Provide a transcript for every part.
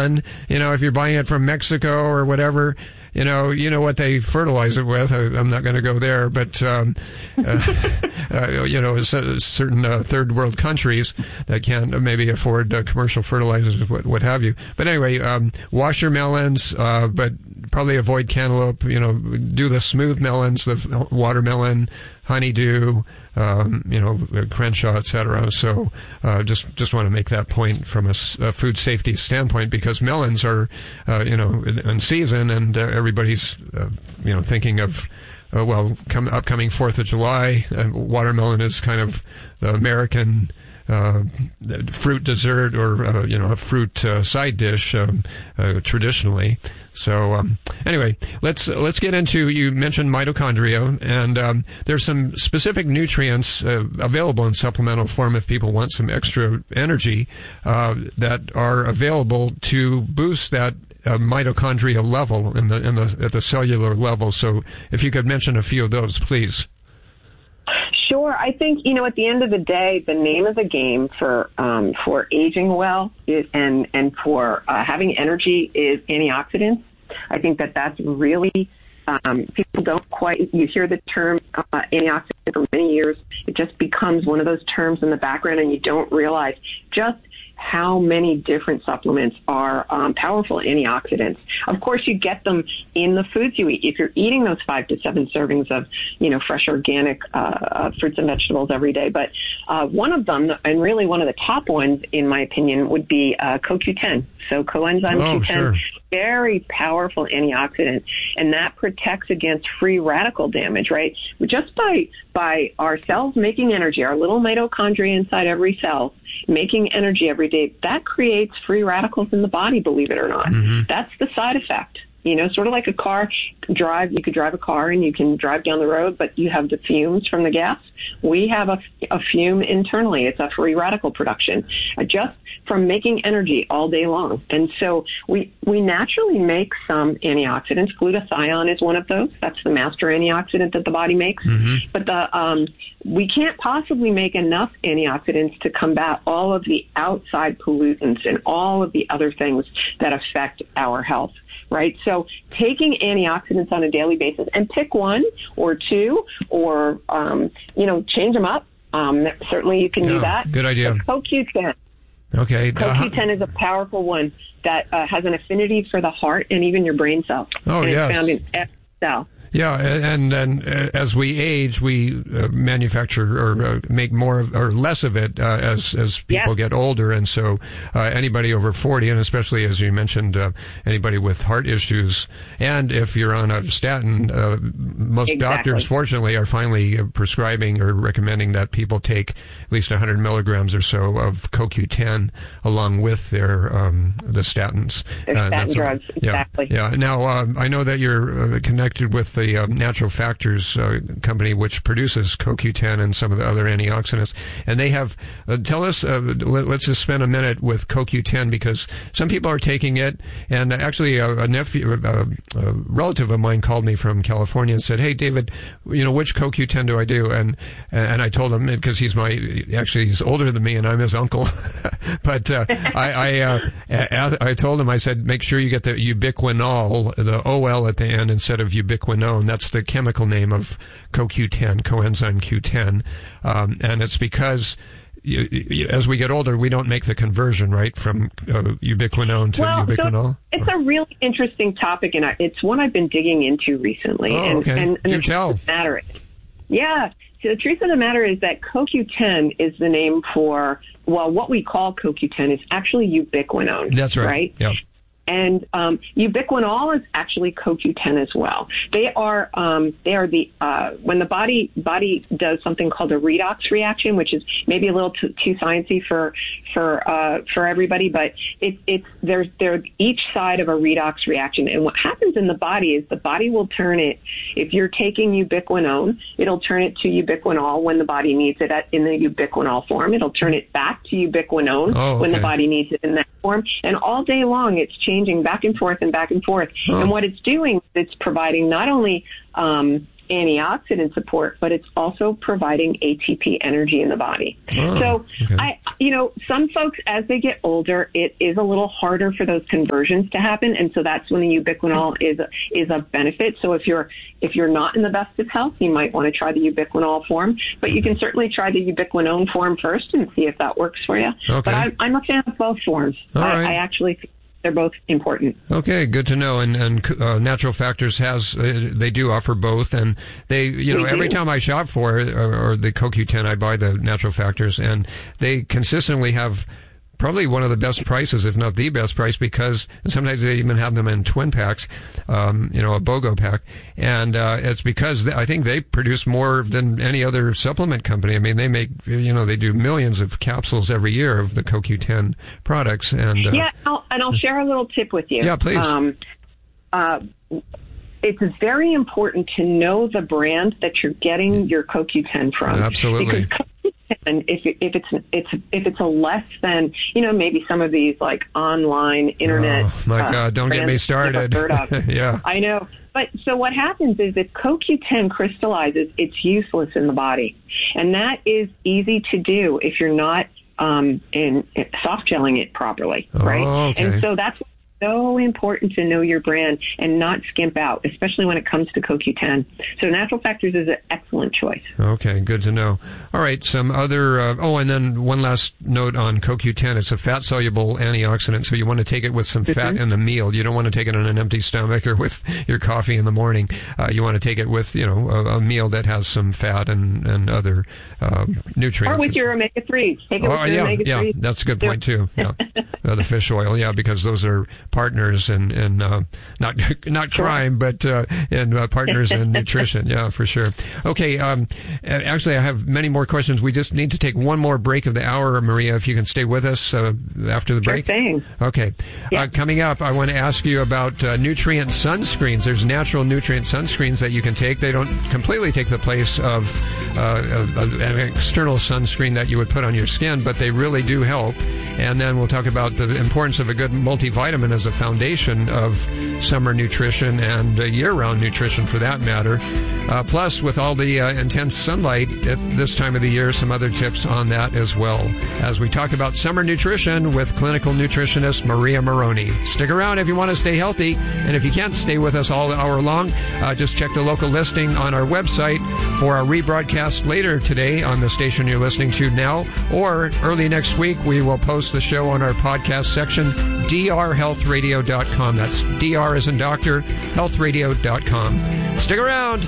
melon, if you're buying it from Mexico or whatever, you know what they fertilize it with. I'm not going to go there, but certain third world countries that can't maybe afford commercial fertilizers, what have you. But anyway, wash your melons, but probably avoid cantaloupe. Do the smooth melons, the watermelon, honeydew, Crenshaw, etc. So just want to make that point from a food safety standpoint, because melons are in season, and everybody's thinking of upcoming 4th of July. Watermelon is kind of the American fruit dessert, or a fruit side dish traditionally. So anyway, let's get into, you mentioned mitochondria, and there's some specific nutrients available in supplemental form if people want some extra energy that are available to boost that mitochondria level at the cellular level. So if you could mention a few of those, please. Sure. I think, at the end of the day, the name of the game for aging well and for having energy is antioxidants. I think that's really, people don't quite, you hear the term antioxidant for many years. It just becomes one of those terms in the background, and you don't realize just how many different supplements are powerful antioxidants. Of course, you get them in the foods you eat. If you're eating those 5 to 7 servings of, fresh organic fruits and vegetables every day. But one of them, and really one of the top ones, in my opinion, would be CoQ10. So coenzyme Q10, sure. Very powerful antioxidant, and that protects against free radical damage, right? Just by our cells making energy, our little mitochondria inside every cell making energy every day, that creates free radicals in the body, believe it or not. Mm-hmm. That's the side effect. Sort of like a car drive. You could drive a car and you can drive down the road, but you have the fumes from the gas. We have a fume internally. It's a free radical production just from making energy all day long. And so we naturally make some antioxidants. Glutathione is one of those. That's the master antioxidant that the body makes. Mm-hmm. But we can't possibly make enough antioxidants to combat all of the outside pollutants and all of the other things that affect our health. Right. So taking antioxidants on a daily basis, and pick one or two, or, change them up. Certainly you can do that. Good idea. CoQ10. Okay. CoQ10 is a powerful one that has an affinity for the heart and even your brain cells. Oh, and yes. It's found in every cell. Yeah, and as we age, we manufacture or make more or less of it as people get older, and so anybody over 40, and especially as you mentioned, anybody with heart issues, and if you're on a statin, most doctors, fortunately, are finally prescribing or recommending that people take at least 100 milligrams or so of CoQ10 along with their the statins. Their statin drugs, exactly. Yeah. Now I know that you're connected with the Natural Factors company, which produces CoQ10 and some of the other antioxidants. And they have, tell us, let's just spend a minute with CoQ10, because some people are taking it. And actually, a relative of mine called me from California and said, "Hey, David, which CoQ10 do I do?" And I told him, because he's older than me and I'm his uncle. But I told him, I said, make sure you get the ubiquinol, the OL at the end instead of ubiquinone. That's the chemical name of CoQ10, coenzyme Q10. And it's because as we get older, we don't make the conversion, right, from ubiquinone to ubiquinol? It's a really interesting topic, and it's one I've been digging into recently. And the truth of the matter is, so the truth of the matter is that CoQ10 is the name for, what we call CoQ10 is actually ubiquinone. That's right. Yeah. And ubiquinol is actually CoQ10 as well. They are the when the body does something called a redox reaction, which is maybe a little too sciencey for everybody, but they're each side of a redox reaction. And what happens in the body is the body will turn it. If you're taking ubiquinone, it'll turn it to ubiquinol when the body needs it in the ubiquinol form. It'll turn it back to ubiquinone when the body needs it in that form. And all day long, it's changing back and forth and back and forth. And what it's doing, it's providing not only antioxidant support, but it's also providing ATP energy in the body. So some folks, as they get older, it is a little harder for those conversions to happen. And so that's when the ubiquinol is a benefit. So if you're not in the best of health, you might want to try the ubiquinol form, but you can certainly try the ubiquinone form first and see if that works for you. Okay. But I'm a fan of both forms. I actually think they're both important. Okay, good to know. And Natural Factors they do offer both, and they, every time I shop for or the CoQ10, I buy the Natural Factors, and they consistently have probably one of the best prices, if not the best price, because sometimes they even have them in twin packs, a BOGO pack. And it's because I think they produce more than any other supplement company. I mean, they make, they do millions of capsules every year of the CoQ10 products. And I'll share a little tip with you. Yeah, please. It's very important to know the brand that you're getting your CoQ10 from. Absolutely. Because and if it's a less than, maybe some of these like online internet. Oh my God! Don't get me started. Yeah, I know. But so what happens is if CoQ10 crystallizes, it's useless in the body, and that is easy to do if you're not in soft gelling it properly, right? Okay. And so that's so important to know your brand and not skimp out, especially when it comes to CoQ10. So Natural Factors is an excellent choice. Okay, good to know. All right, some other, and then one last note on CoQ10. It's a fat-soluble antioxidant, so you want to take it with some fat in the meal. You don't want to take it on an empty stomach or with your coffee in the morning. You want to take it with, a meal that has some fat and other nutrients. Or with your omega-3s. Take it with your omega-3s. Yeah, that's a good point, too. Yeah. The fish oil, because those are partners in not crime, but in partners in nutrition. Yeah, for sure. Okay, actually, I have many more questions. We just need to take one more break of the hour, Maria, if you can stay with us after the break. Sure thing. Okay. Yeah. Coming up, I want to ask you about nutrient sunscreens. There's natural nutrient sunscreens that you can take. They don't completely take the place of an external sunscreen that you would put on your skin, but they really do help. And then we'll talk about the importance of a good multivitamin as a foundation of summer nutrition and year-round nutrition for that matter. Plus, with all the intense sunlight at this time of the year, some other tips on that as well, as we talk about summer nutrition with clinical nutritionist Maria Moroni. Stick around if you want to stay healthy, and if you can't stay with us all hour long, just check the local listing on our website for our rebroadcast later today on the station you're listening to now, or early next week we will post the show on our podcast section, drhealthradio.com. That's DR as in doctor, healthradio.com. Stick around.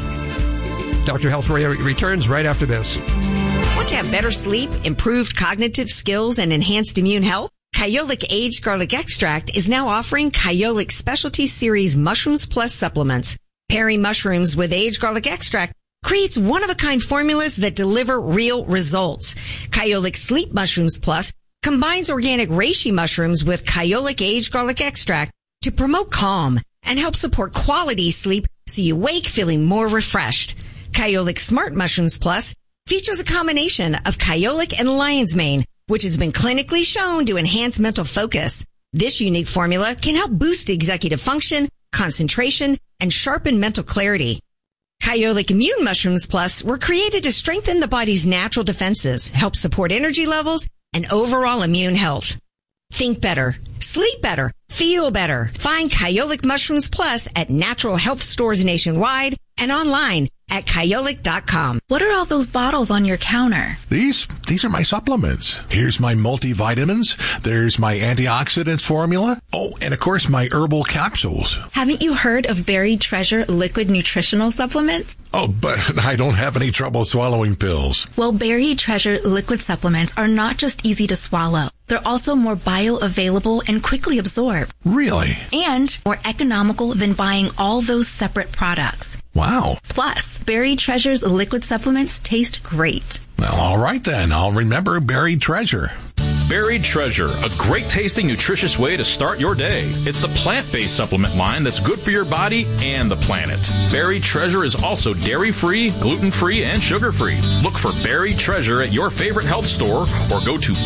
Dr. Health Radio returns right after this. Want to have better sleep, improved cognitive skills, and enhanced immune health? Kyolic Aged Garlic Extract is now offering Kyolic Specialty Series Mushrooms Plus supplements. Pairing mushrooms with aged garlic extract creates one-of-a-kind formulas that deliver real results. Kyolic Sleep Mushrooms Plus combines organic reishi mushrooms with Kyolic Aged Garlic Extract to promote calm and help support quality sleep so you wake feeling more refreshed. Kyolic Smart Mushrooms Plus features a combination of kyolic and lion's mane, which has been clinically shown to enhance mental focus. This unique formula can help boost executive function, concentration, and sharpen mental clarity. Kyolic Immune Mushrooms Plus were created to strengthen the body's natural defenses, help support energy levels, and overall immune health. Think better, sleep better, feel better. Find Kyolic Mushrooms Plus at natural health stores nationwide and online at kyolic.com. What are all those bottles on your counter? These are my supplements. Here's my multivitamins. There's my antioxidants formula. Oh, and of course my herbal capsules. Haven't you heard of Buried Treasure liquid nutritional supplements? Oh, but I don't have any trouble swallowing pills. Well, Buried Treasure liquid supplements are not just easy to swallow. They're also more bioavailable and quickly absorbed. Really? And more economical than buying all those separate products. Wow. Plus, Buried Treasure's liquid supplements taste great. Well, all right then. I'll remember Buried Treasure. Buried Treasure, a great tasting, nutritious way to start your day. It's the plant-based supplement line that's good for your body and the planet. Buried Treasure is also dairy-free, gluten-free, and sugar-free. Look for Buried Treasure at your favorite health store or go to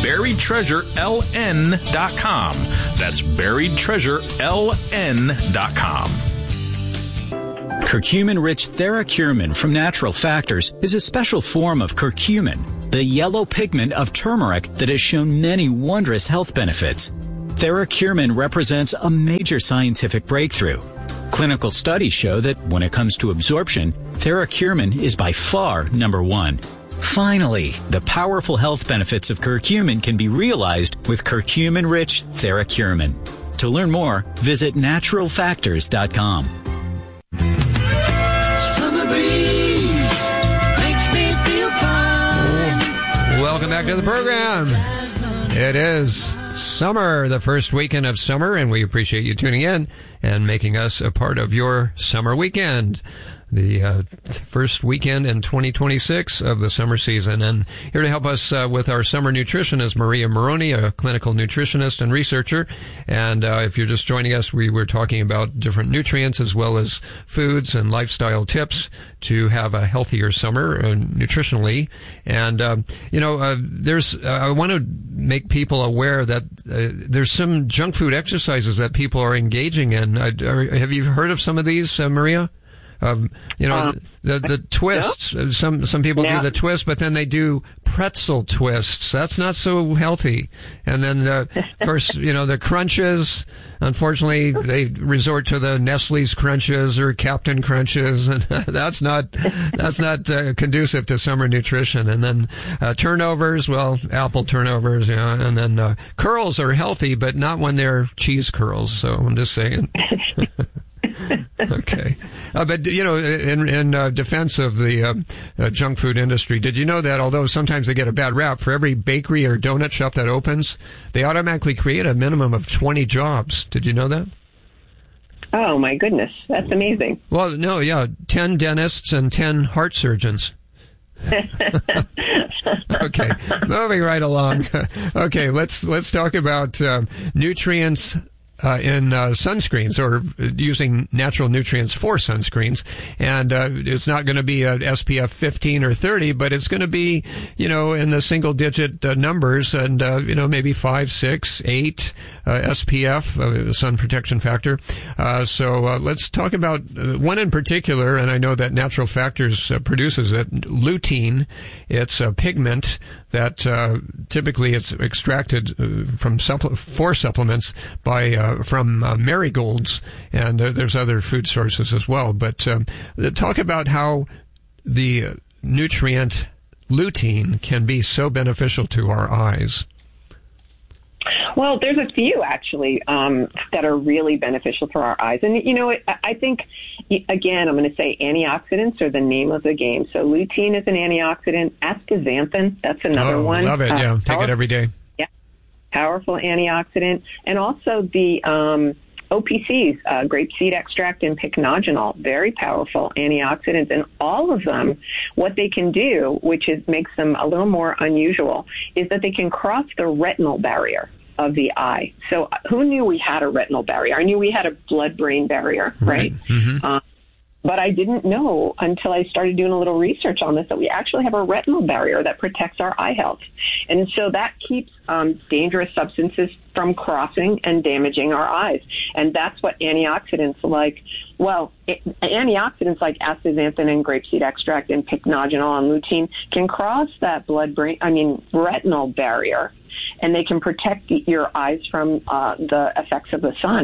buriedtreasureln.com. That's buriedtreasureln.com. Curcumin-rich TheraCurmin from Natural Factors is a special form of curcumin, the yellow pigment of turmeric that has shown many wondrous health benefits. TheraCurmin represents a major scientific breakthrough. Clinical studies show that when it comes to absorption, TheraCurmin is by far number one. Finally, the powerful health benefits of curcumin can be realized with curcumin-rich TheraCurmin. To learn more, visit naturalfactors.com. Summer breeze makes me feel fine. Welcome back to the program. It is summer, the first weekend of summer, and we appreciate you tuning in and making us a part of your summer weekend. The first weekend in 2026 of the summer season. And here to help us with our summer nutrition is Maria Moroni, a clinical nutritionist and researcher. And if you're just joining us, we were talking about different nutrients as well as foods and lifestyle tips to have a healthier summer nutritionally. And, I want to make people aware that there's some junk food exercises that people are engaging in. Have you heard of some of these, Maria? The twists. No. Some people do the twist, but then they do pretzel twists. That's not so healthy. And then, of course, the crunches. Unfortunately, they resort to the Nestle's crunches or Captain Crunches, and that's not conducive to summer nutrition. And then turnovers, apple turnovers, and then curls are healthy, but not when they're cheese curls. So I'm just saying. Okay. But, in defense of the junk food industry, did you know that although sometimes they get a bad rap, for every bakery or donut shop that opens, they automatically create a minimum of 20 jobs? Did you know that? Oh, my goodness. That's amazing. Well, no, 10 dentists and 10 heart surgeons. Okay, moving right along. Okay, let's talk about nutrients in sunscreens, or using natural nutrients for sunscreens. And it's not going to be a SPF 15 or 30, but it's going to be, in the single digit numbers, and maybe 5, 6, 8 SPF, sun protection factor. So let's talk about one in particular, and I know that Natural Factors produces it, lutein. It's a pigment that typically it's extracted for supplements from marigolds, and there's other food sources as well. But talk about how the nutrient lutein can be so beneficial to our eyes. Well, there's a few actually that are really beneficial for our eyes. And, I think, again, I'm going to say antioxidants are the name of the game. So lutein is an antioxidant. Astaxanthin, that's another one. Love it, yeah. Take it every day. Yeah, powerful antioxidant. And also the OPCs, grapeseed extract and pycnogenol, very powerful antioxidants. And all of them, what they can do, which makes them a little more unusual, is that they can cross the retinal barrier of the eye. So who knew we had a retinal barrier? I knew we had a blood-brain barrier, right? Mm-hmm. But I didn't know until I started doing a little research on this that we actually have a retinal barrier that protects our eye health. And so that keeps dangerous substances from crossing and damaging our eyes. And that's what antioxidants antioxidants like astaxanthin and grapeseed extract and pycnogenol and lutein can cross that retinal barrier, and they can protect your eyes from the effects of the sun.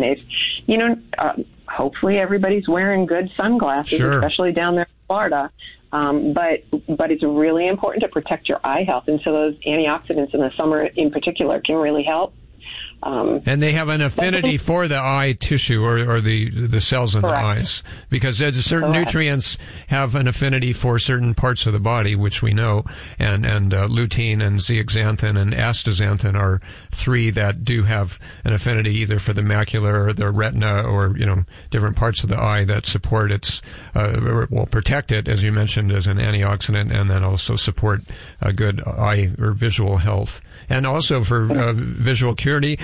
Hopefully everybody's wearing good sunglasses, sure, especially down there in Florida. But it's really important to protect your eye health. And so those antioxidants in the summer in particular can really help. And they have an affinity for the eye tissue or the cells in the eyes, because certain nutrients have an affinity for certain parts of the body, which we know, and lutein and zeaxanthin and astaxanthin are three that do have an affinity either for the macula or the retina or different parts of the eye that support protect it, as you mentioned, as an antioxidant, and then also support a good eye or visual health, and also for visual acuity,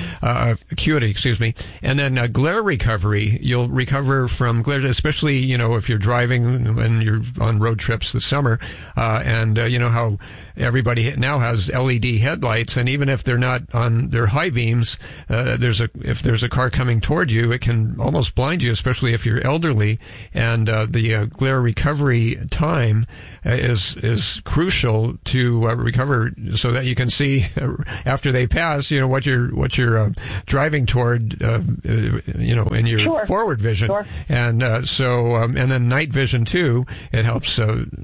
and then glare recovery. You'll recover from glare, especially if you're driving and you're on road trips this summer, and how everybody now has LED headlights, and even if they're not on their high beams, if there's a car coming toward you, it can almost blind you, especially if you're elderly. And the glare recovery time is crucial to recover, so that you can see after they pass, what you're driving toward, in your forward vision. Sure. And and then night vision too. It helps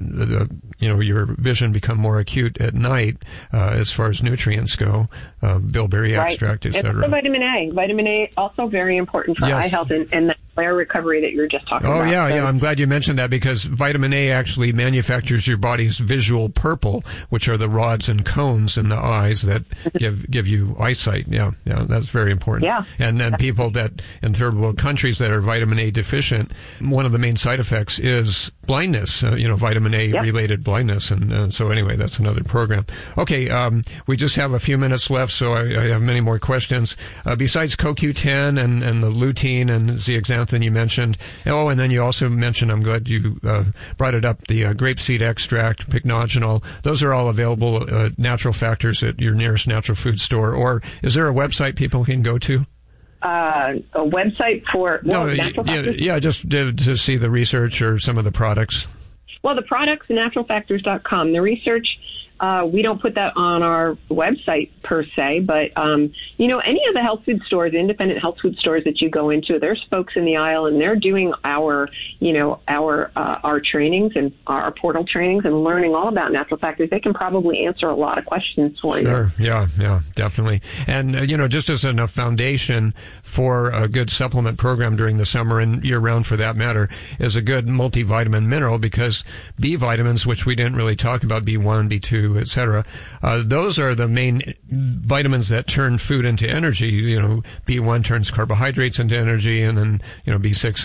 your vision become more acute at night as far as nutrients go, bilberry extract, etc. And also vitamin A. Vitamin A also very important for eye health and that glare recovery that you were just talking about. Oh, yeah. I'm glad you mentioned that, because vitamin A actually manufactures your body's visual purple, which are the rods and cones in the eyes that give you eyesight. Yeah, that's very important. Yeah. And then people that in third world countries that are vitamin A deficient, one of the main side effects is blindness, vitamin A related blindness. And so anyway, that's another program. Okay, we just have a few minutes left, so I have many more questions. Besides CoQ10 and the lutein and zeaxanthin you mentioned, and then you also mentioned, I'm glad you brought it up, the grapeseed extract, pycnogenol. Those are all available natural factors at your nearest natural food store. Or is there a website people can go to? A website for natural factors? Yeah, just to see the research or some of the products. Well, the products, naturalfactors.com. The research, we don't put that on our website per se, but, any of the health food stores, independent health food stores that you go into, there's folks in the aisle and they're doing our trainings and our portal trainings and learning all about natural factors. They can probably answer a lot of questions for you. Sure. Yeah, definitely. And, just as enough foundation for a good supplement program during the summer and year round for that matter is a good multivitamin mineral, because B vitamins, which we didn't really talk about, B1, B2, etc., those are the main vitamins that turn food into energy. B1 turns carbohydrates into energy, and then, B6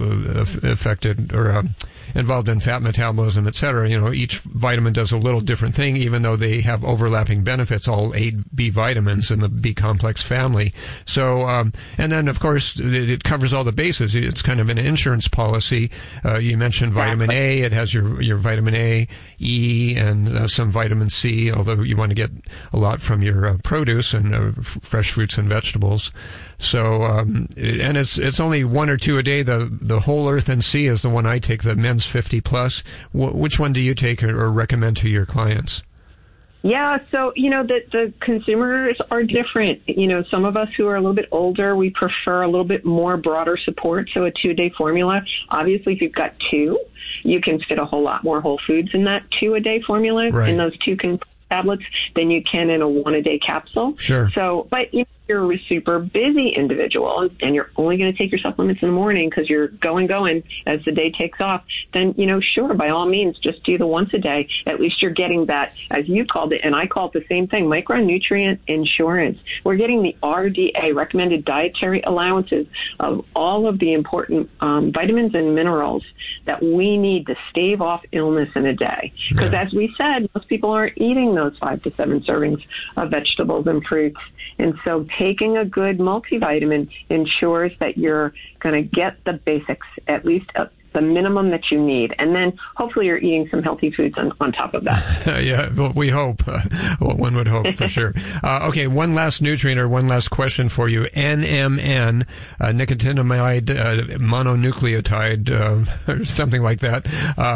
is affected or involved in fat metabolism, etc. Each vitamin does a little different thing, even though they have overlapping benefits, all 8 B vitamins in the B complex family. So, and then, of course, it covers all the bases. It's kind of an insurance policy. You mentioned vitamin A. It has your vitamin A, E, and some vitamin C, although you want to get a lot from your produce and fresh fruits and vegetables. So, and it's only 1 or 2 a day. The Whole Earth and Sea is the one I take, the Men's 50 Plus. Which one do you take or recommend to your clients? Yeah, so, the consumers are different. Some of us who are a little bit older, we prefer a little bit more broader support. So a 2-a-day formula. Obviously, if you've got 2, you can fit a whole lot more whole foods in that 2-a-day formula, in those 2 tablets, than you can in a 1-a-day capsule. Sure. So, but you're a super busy individual and you're only going to take your supplements in the morning because you're going as the day takes off, then, sure, by all means, just do the once a day. At least you're getting that, as you called it, and I call it the same thing, micronutrient insurance. We're getting the RDA, recommended dietary allowances, of all of the important vitamins and minerals that we need to stave off illness in a day. Because as we said, most people aren't eating those 5 to 7 servings of vegetables and fruits. And so taking a good multivitamin ensures that you're going to get the basics, at least the minimum that you need. And then hopefully you're eating some healthy foods on top of that. Yeah, well, we hope. Well, one would hope for sure. Okay, one last nutrient or one last question for you. NMN, nicotinamide mononucleotide, or something like that.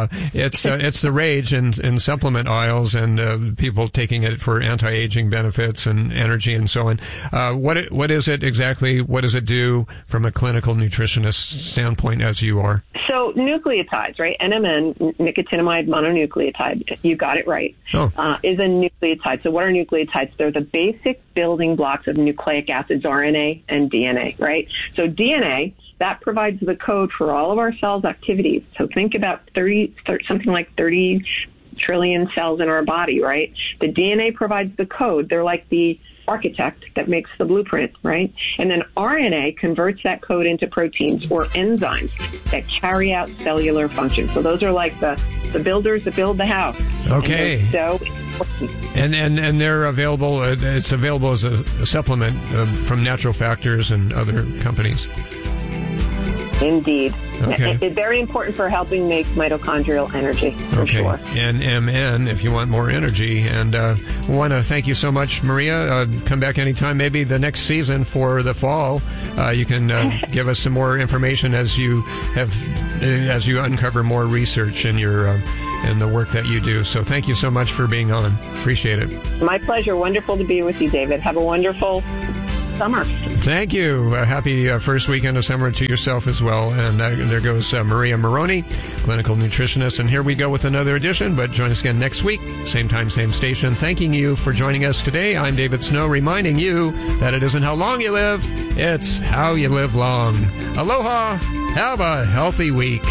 It's the rage in supplement aisles and people taking it for anti-aging benefits and energy and so on. What is it exactly? What does it do from a clinical nutritionist standpoint, as you are? So nucleotides, right? NMN, nicotinamide mononucleotide, you got it right, is a nucleotide. So what are nucleotides? They're the basic building blocks of nucleic acids, RNA and DNA, right? So DNA, that provides the code for all of our cells' activities. So think about something like 30 trillion cells in our body, right? The DNA provides the code. They're like the architect that makes the blueprint, right? And then RNA converts that code into proteins or enzymes that carry out cellular function. So those are like the builders that build the house. Okay. And so important. And they're available. It's available as a supplement from Natural Factors and other companies. Indeed. Okay. It's very important for helping make mitochondrial energy, for sure. NMN if you want more energy. And we want to thank you so much, Maria. Come back anytime, maybe the next season for the fall. You can give us some more information as you uncover more research in your in the work that you do. So thank you so much for being on. Appreciate it. My pleasure. Wonderful to be with you, David. Have a wonderful summer. Thank you. Happy first weekend of summer to yourself as well. And there goes Maria Moroney, clinical nutritionist. And here we go with another edition, but join us again next week. Same time, same station. Thanking you for joining us today. I'm David Snow, reminding you that it isn't how long you live, it's how you live long. Aloha. Have a healthy week.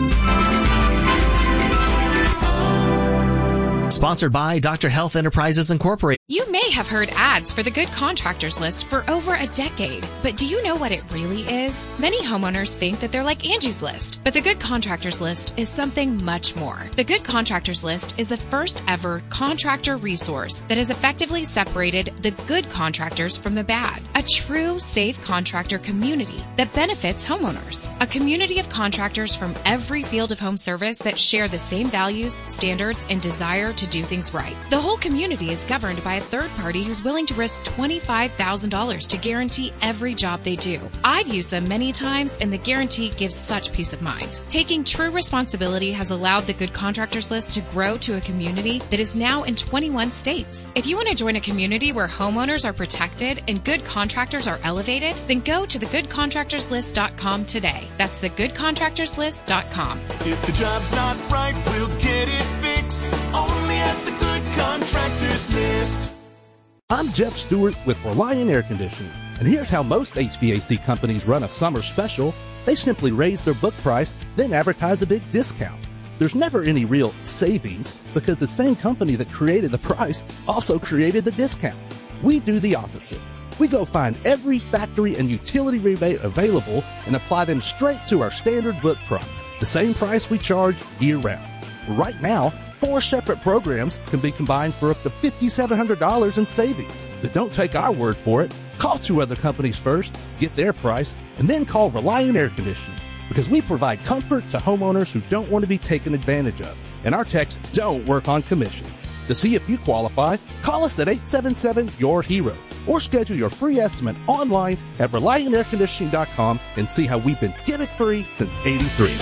Sponsored by Dr. Health Enterprises Incorporated. You may have heard ads for the Good Contractors List for over a decade, but do you know what it really is? Many homeowners think that they're like Angie's List, but the Good Contractors List is something much more. The Good Contractors List is the first ever contractor resource that has effectively separated the good contractors from the bad. A true safe contractor community that benefits homeowners. A community of contractors from every field of home service that share the same values, standards, and desire to do things right. The whole community is governed by a third party who's willing to risk $25,000 to guarantee every job they do. I've used them many times, and the guarantee gives such peace of mind. Taking true responsibility has allowed the Good Contractors List to grow to a community that is now in 21 states. If you want to join a community where homeowners are protected and good contractors are elevated, then go to thegoodcontractorslist.com today. That's thegoodcontractorslist.com. If the job's not right, we'll get it fixed. Only at the Good Contractors List. I'm Jeff Stewart with Reliant Air Conditioning, and here's how most HVAC companies run a summer special. They simply raise their book price, then advertise a big discount. There's never any real savings because the same company that created the price also created the discount. We do the opposite. We go find every factory and utility rebate available and apply them straight to our standard book price, the same price we charge year-round. Right now, 4 separate programs can be combined for up to $5,700 in savings. But don't take our word for it. Call 2 other companies first, get their price, and then call Reliant Air Conditioning, because we provide comfort to homeowners who don't want to be taken advantage of. And our techs don't work on commission. To see if you qualify, call us at 877-YOUR-HERO or schedule your free estimate online at ReliantAirConditioning.com and see how we've been gimmick-free since '83.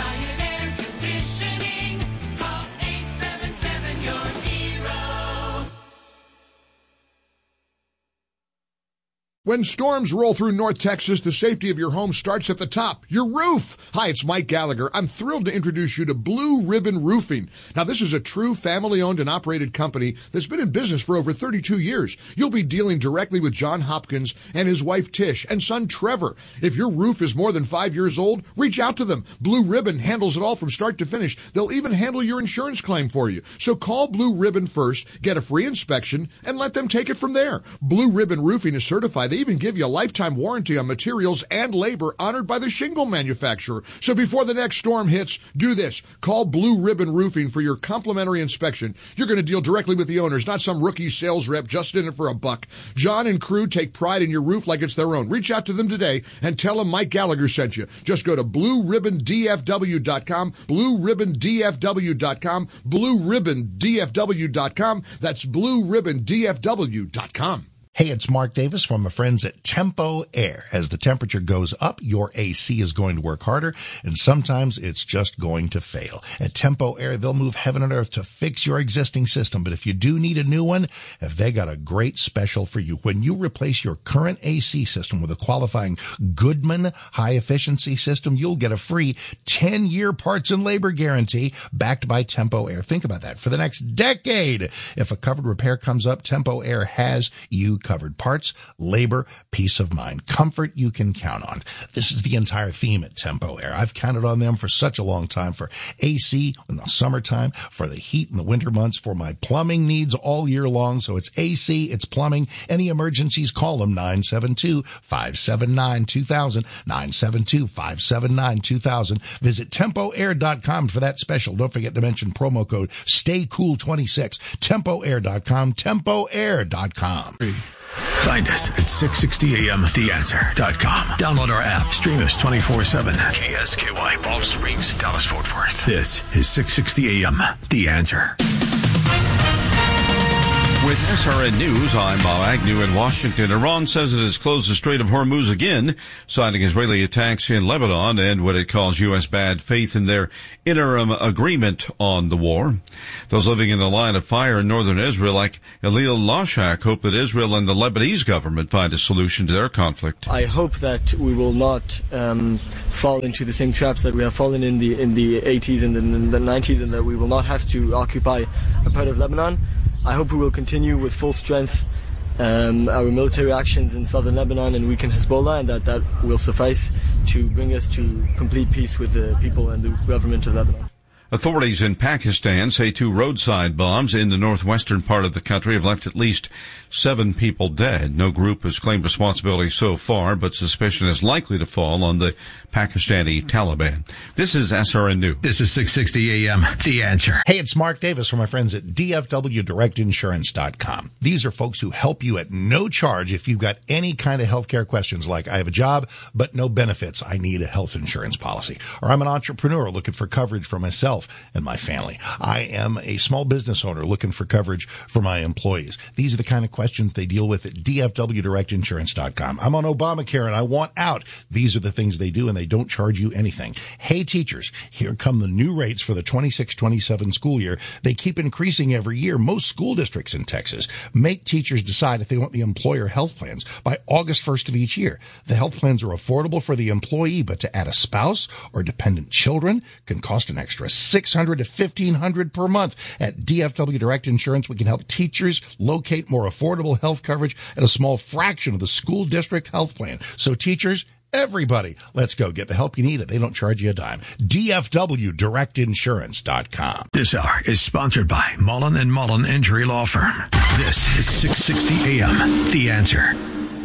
When storms roll through North Texas, the safety of your home starts at the top, your roof. Hi, it's Mike Gallagher. I'm thrilled to introduce you to Blue Ribbon Roofing. Now, this is a true family-owned and operated company that's been in business for over 32 years. You'll be dealing directly with John Hopkins and his wife Tish and son Trevor. If your roof is more than 5 years old, reach out to them. Blue Ribbon handles it all from start to finish. They'll even handle your insurance claim for you. So call Blue Ribbon first, get a free inspection, and let them take it from there. Blue Ribbon Roofing is certified. They even give you a lifetime warranty on materials and labor honored by the shingle manufacturer. So before the next storm hits, do this. Call Blue Ribbon Roofing for your complimentary inspection. You're going to deal directly with the owners, not some rookie sales rep just in it for a buck. John and crew take pride in your roof like it's their own. Reach out to them today and tell them Mike Gallagher sent you. Just go to BlueRibbonDFW.com, BlueRibbonDFW.com, BlueRibbonDFW.com. That's BlueRibbonDFW.com. Hey, it's Mark Davis from my friends at Tempo Air. As the temperature goes up, your AC is going to work harder, and sometimes it's just going to fail. At Tempo Air, they'll move heaven and earth to fix your existing system. But if you do need a new one, they got a great special for you. When you replace your current AC system with a qualifying Goodman high-efficiency system, you'll get a free 10-year parts and labor guarantee backed by Tempo Air. Think about that. For the next decade, if a covered repair comes up, Tempo Air has you covered. Parts, labor, peace of mind, comfort you can count on. This is the entire theme at Tempo Air. I've counted on them for such a long time, for AC in the summertime, for the heat in the winter months, for my plumbing needs all year long. So it's AC, it's plumbing. Any emergencies, call them 972-579-2000, 972-579-2000. Visit TempoAir.com for that special. Don't forget to mention promo code STAYCOOL26. TempoAir.com, TempoAir.com. Find us at 660amtheanswer.com. Download our app. Stream us 24/7. KSKY, Balch Springs, Dallas, Fort Worth. This is 660 AM, The Answer. With SRN News, I'm Bob Agnew in Washington. Iran says it has closed the Strait of Hormuz again, citing Israeli attacks in Lebanon and what it calls U.S. bad faith in their interim agreement on the war. Those living in the line of fire in northern Israel, like Elil Lashak, hope that Israel and the Lebanese government find a solution to their conflict. I hope that we will not fall into the same traps that we have fallen in the 80s and in the 90s, and that we will not have to occupy a part of Lebanon. I hope we will continue with full strength our military actions in southern Lebanon and weaken Hezbollah, and that will suffice to bring us to complete peace with the people and the government of Lebanon. Authorities in Pakistan say 2 roadside bombs in the northwestern part of the country have left at least 7 people dead. No group has claimed responsibility so far, but suspicion is likely to fall on the Pakistani Taliban. This is SRN News. This is 660 AM, The Answer. Hey, it's Mark Davis from my friends at DFWDirectInsurance.com. These are folks who help you at no charge if you've got any kind of healthcare questions, like I have a job but no benefits. I need a health insurance policy. Or I'm an entrepreneur looking for coverage for myself and my family. I am a small business owner looking for coverage for my employees. These are the kind of questions they deal with at DFWDirectInsurance.com. I'm on Obamacare and I want out. These are the things they do, and they don't charge you anything. Hey, teachers, here come the new rates for the 26-27 school year. They keep increasing every year. Most school districts in Texas make teachers decide if they want the employer health plans by August 1st of each year. The health plans are affordable for the employee, but to add a spouse or dependent children can cost an extra $600 to $1,500 per month. At DFW Direct Insurance, we can help teachers locate more affordable health coverage at a small fraction of the school district health plan. So teachers, everybody, let's go get the help you need. They don't charge you a dime. DFWDirectInsurance.com. This hour is sponsored by Mullen & Mullen Injury Law Firm. This is 660 AM, The Answer.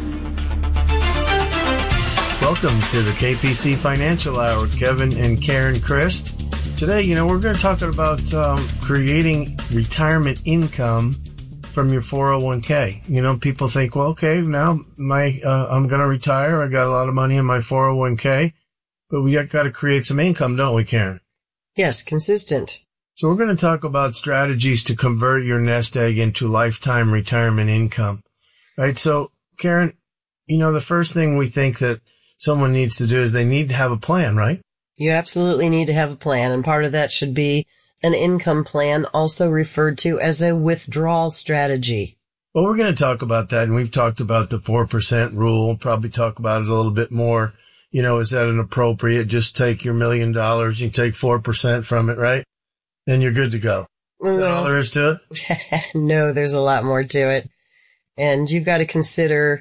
Welcome to the KPC Financial Hour with Kevin and Karen Christ. Today, we're going to talk about creating retirement income from your 401k. People think, well, okay, now I'm going to retire. I got a lot of money in my 401k, but we got to create some income, don't we, Karen? Yes, consistent. So we're going to talk about strategies to convert your nest egg into lifetime retirement income, right? So, Karen, the first thing we think that someone needs to do is they need to have a plan, right? You absolutely need to have a plan, and part of that should be an income plan, also referred to as a withdrawal strategy. Well, we're going to talk about that, and we've talked about the 4% rule. We'll probably talk about it a little bit more. Is that an appropriate? Just take your $1 million, you take 4% from it, right? Then you're good to go. Is that all there is to it? No, there's a lot more to it. And you've got to consider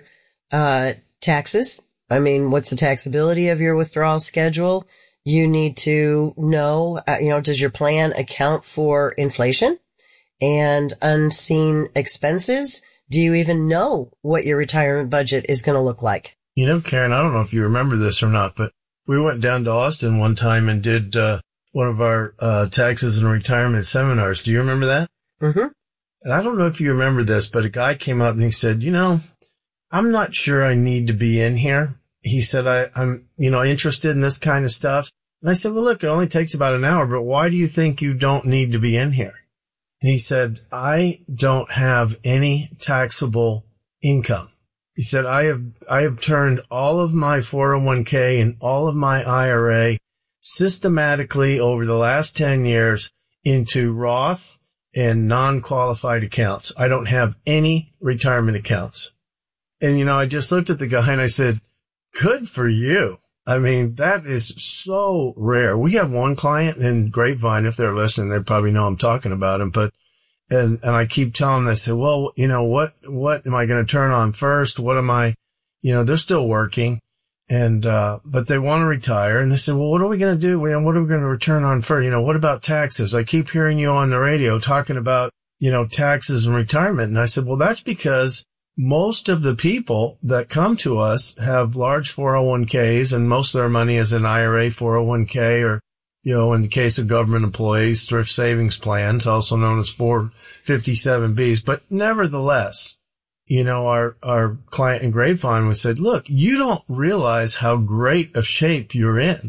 taxes. What's the taxability of your withdrawal schedule? You need to know, does your plan account for inflation and unseen expenses? Do you even know what your retirement budget is going to look like? Karen, I don't know if you remember this or not, but we went down to Austin one time and did one of our taxes and retirement seminars. Do you remember that? Mm-hmm. And I don't know if you remember this, but a guy came up and he said, I'm not sure I need to be in here. He said, I'm interested in this kind of stuff. And I said, well, look, it only takes about an hour, but why do you think you don't need to be in here? And he said, I don't have any taxable income. He said, I have turned all of my 401k and all of my IRA systematically over the last 10 years into Roth and non-qualified accounts. I don't have any retirement accounts. And, I just looked at the guy and I said, good for you. That is so rare. We have one client in Grapevine. If they're listening, they probably know I'm talking about him, and I keep telling them, I say, well, what am I going to turn on first? What am I, they're still working but they want to retire. And they said, well, what are we going to do? What are we going to return on first? What about taxes? I keep hearing you on the radio talking about, taxes and retirement. And I said, well, that's because most of the people that come to us have large 401ks, and most of their money is in IRA, 401k, or, in the case of government employees, thrift savings plans, also known as 457Bs. But nevertheless, our client in Grapevine was said, look, you don't realize how great of shape you're in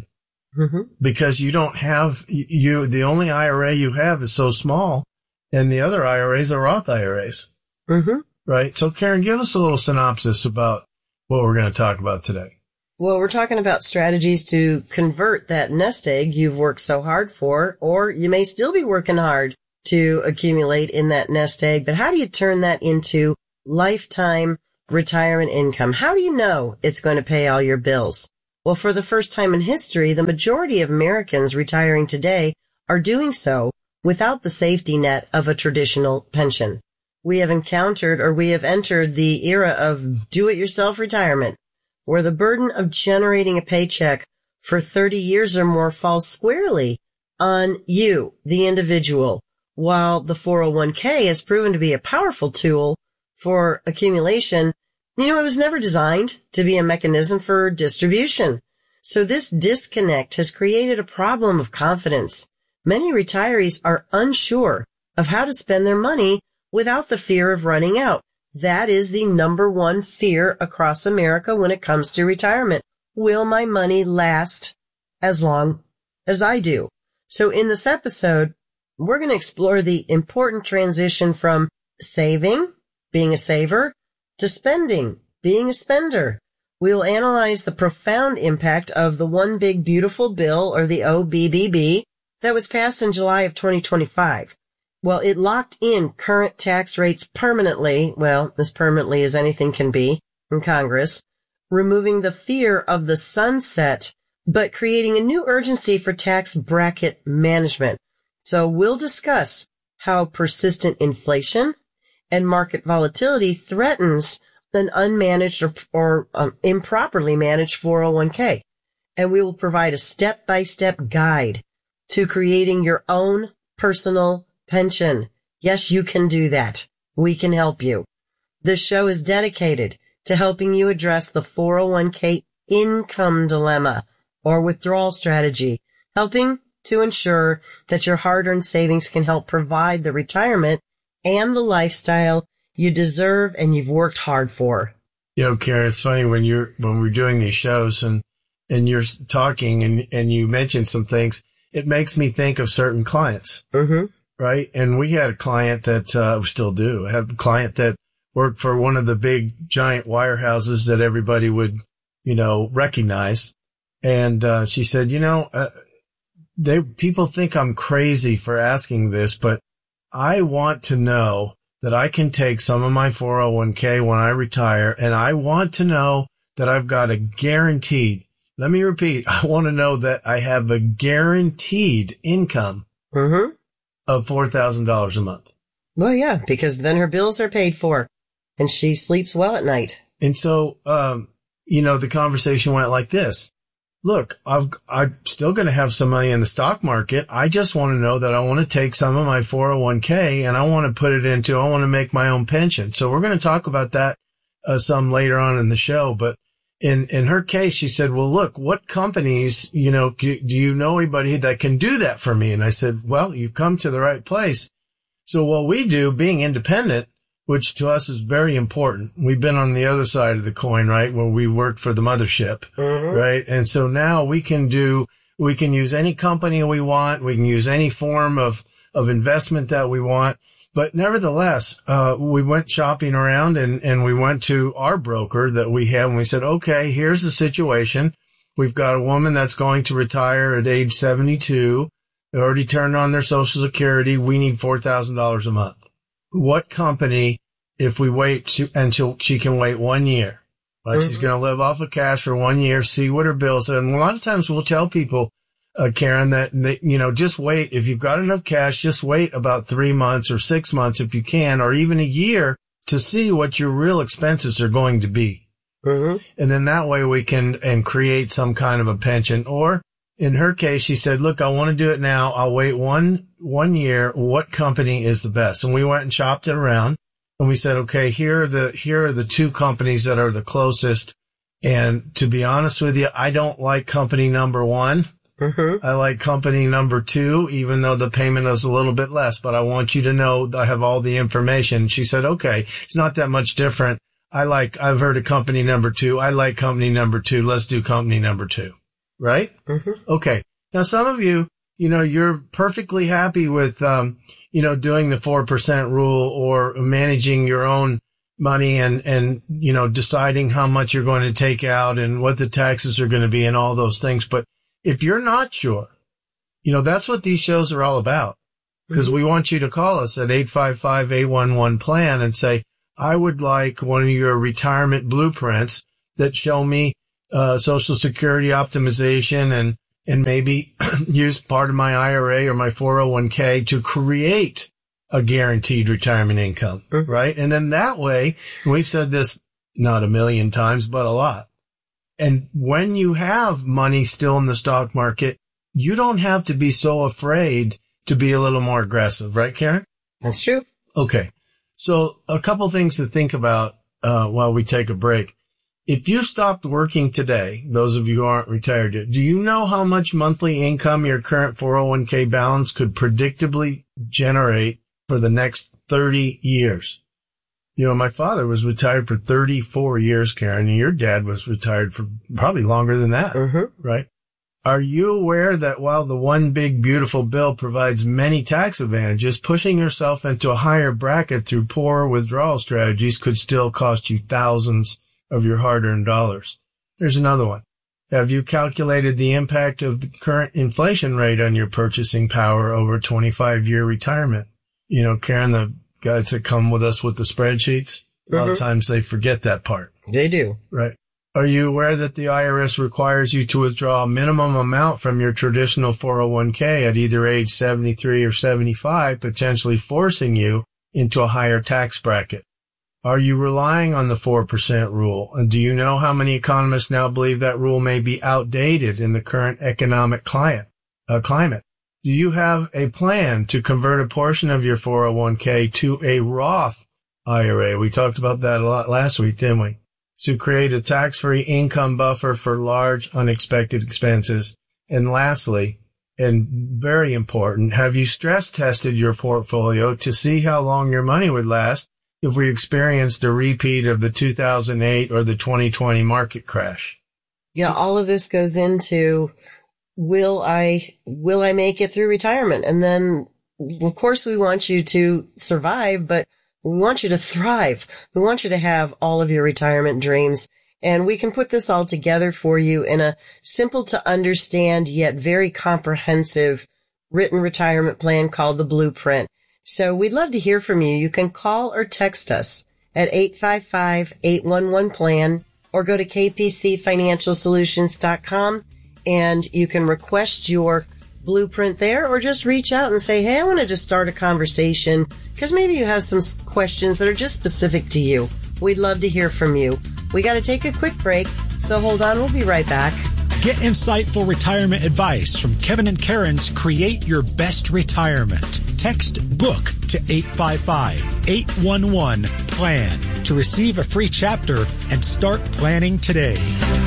because you don't have, the only IRA you have is so small and the other IRAs are Roth IRAs. Right. So Karen, give us a little synopsis about what we're going to talk about today. Well, we're talking about strategies to convert that nest egg you've worked so hard for, or you may still be working hard to accumulate in that nest egg, but how do you turn that into lifetime retirement income? How do you know it's going to pay all your bills? Well, for the first time in history, the majority of Americans retiring today are doing so without the safety net of a traditional pension. We have entered the era of do-it-yourself retirement, where the burden of generating a paycheck for 30 years or more falls squarely on you, the individual, while the 401k has proven to be a powerful tool for accumulation. It was never designed to be a mechanism for distribution. So this disconnect has created a problem of confidence. Many retirees are unsure of how to spend their money without the fear of running out. That is the number one fear across America when it comes to retirement. Will my money last as long as I do? So in this episode, we're going to explore the important transition from saving, being a saver, to spending, being a spender. We will analyze the profound impact of the One Big Beautiful Bill, or the OBBB, that was passed in July of 2025. Well, it locked in current tax rates permanently, well, as permanently as anything can be, in Congress, removing the fear of the sunset, but creating a new urgency for tax bracket management. So we'll discuss how persistent inflation and market volatility threatens an unmanaged or improperly managed 401k. And we will provide a step-by-step guide to creating your own personal pension. Yes, you can do that. We can help you. This show is dedicated to helping you address the 401k income dilemma or withdrawal strategy, helping to ensure that your hard-earned savings can help provide the retirement and the lifestyle you deserve and you've worked hard for. Karen, it's funny when we're doing these shows and you're talking and you mention some things, it makes me think of certain clients. Right. And we had a client that, we still do have a client that worked for one of the big giant wirehouses that everybody would, recognize. And, she said, people think I'm crazy for asking this, but I want to know that I can take some of my 401k when I retire, and I want to know that I've got a guaranteed, let me repeat, I want to know that I have a guaranteed income of $4,000 a month. Well, yeah, because then her bills are paid for and she sleeps well at night. And so, the conversation went like this. Look, I'm still going to have some money in the stock market. I just want to know that I want to take some of my 401k and I want to put it I want to make my own pension. So we're going to talk about that some later on in the show. But in her case, she said, well, look, what companies, do you know anybody that can do that for me? And I said, well, you've come to the right place. So what we do, being independent, which to us is very important. We've been on the other side of the coin, right? Where we worked for the mothership, right? And so now we can use any company we want. We can use any form of investment that we want. But nevertheless, we went shopping around and we went to our broker that we have and we said, okay, here's the situation. We've got a woman that's going to retire at age 72. They already turned on their Social Security. We need $4,000 a month. What company, if we wait until she can wait 1 year, like she's going to live off of cash for 1 year, see what her bills are. And a lot of times we'll tell people, Karen, that just wait. If you've got enough cash, just wait about 3 months or 6 months if you can, or even a year to see what your real expenses are going to be. And then that way we can create some kind of a pension. Or in her case, she said, look, I want to do it now. I'll wait one year. What company is the best? And we went and shopped it around and we said, okay, here are the two companies that are the closest. And to be honest with you, I don't like company number one. I like company number 2, even though the payment is a little bit less, but I want you to know that I have all the information. She said, okay, it's not that much different. I've heard of company number 2. I like company number 2. Let's do company number 2. Right? Okay. Now, some of you, you're perfectly happy with, doing the 4% rule or managing your own money and, deciding how much you're going to take out and what the taxes are going to be and all those things. But if you're not sure, that's what these shows are all about. Because we want you to call us at 855-811-PLAN and say, I would like one of your retirement blueprints that show me Social Security optimization and maybe use part of my IRA or my 401k to create a guaranteed retirement income, right? And then that way, we've said this not a million times, but a lot. And when you have money still in the stock market, you don't have to be so afraid to be a little more aggressive, right, Karen? That's true. Okay. So a couple things to think about while we take a break. If you stopped working today, those of you who aren't retired yet, do you know how much monthly income your current 401k balance could predictably generate for the next 30 years? My father was retired for 34 years, Karen, and your dad was retired for probably longer than that, right? Are you aware that while the one big beautiful bill provides many tax advantages, pushing yourself into a higher bracket through poor withdrawal strategies could still cost you thousands of your hard-earned dollars? There's another one. Have you calculated the impact of the current inflation rate on your purchasing power over a 25-year retirement? Karen, the guys that come with us with the spreadsheets, a lot of times they forget that part. They do. Right. Are you aware that the IRS requires you to withdraw a minimum amount from your traditional 401k at either age 73 or 75, potentially forcing you into a higher tax bracket? Are you relying on the 4% rule? And do you know how many economists now believe that rule may be outdated in the current economic climate? Do you have a plan to convert a portion of your 401k to a Roth IRA? We talked about that a lot last week, didn't we? To create a tax-free income buffer for large unexpected expenses. And lastly, and very important, have you stress tested your portfolio to see how long your money would last if we experienced a repeat of the 2008 or the 2020 market crash? Yeah, all of this goes into, will I make it through retirement? And then, of course, we want you to survive, but we want you to thrive. We want you to have all of your retirement dreams. And we can put this all together for you in a simple to understand yet very comprehensive written retirement plan called the Blueprint. So we'd love to hear from you. You can call or text us at 855-811-PLAN or go to kpcfinancialsolutions.com and you can request your blueprint there or just reach out and say, hey, I want to just start a conversation because maybe you have some questions that are just specific to you. We'd love to hear from you. We got to take a quick break, so hold on. We'll be right back. Get insightful retirement advice from Kevin and Karen's Create Your Best Retirement. Text BOOK to 855-811-PLAN to receive a free chapter and start planning today.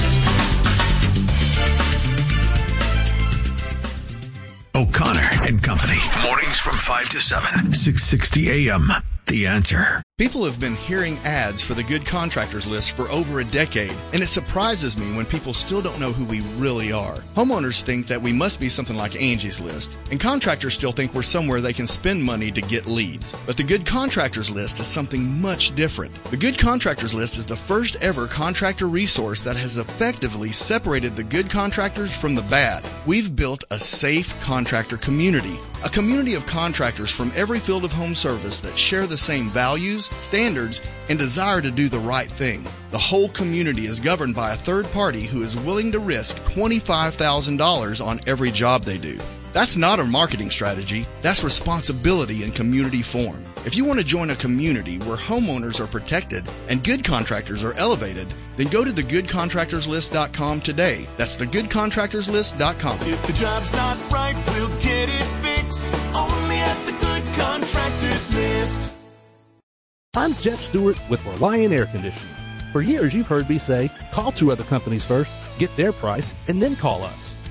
O'Connor and Company. Mornings from 5 to 7. 660 AM. The Answer. People have been hearing ads for the Good Contractors List for over a decade, and it surprises me when people still don't know who we really are. Homeowners think that we must be something like Angie's List, and contractors still think we're somewhere they can spend money to get leads. But the Good Contractors List is something much different. The Good Contractors List is the first ever contractor resource that has effectively separated the good contractors from the bad. We've built a safe contractor community. A community of contractors from every field of home service that share the same values, standards, and desire to do the right thing. The whole community is governed by a third party who is willing to risk $25,000 on every job they do. That's not a marketing strategy. That's responsibility in community form. If you want to join a community where homeowners are protected and good contractors are elevated, then go to thegoodcontractorslist.com today. That's thegoodcontractorslist.com. If the job's not right, we'll get it fixed. Only at the Good Contractors List. I'm Jeff Stewart with Reliant Air Conditioning. For years, you've heard me say, call two other companies first, get their price, and then call us.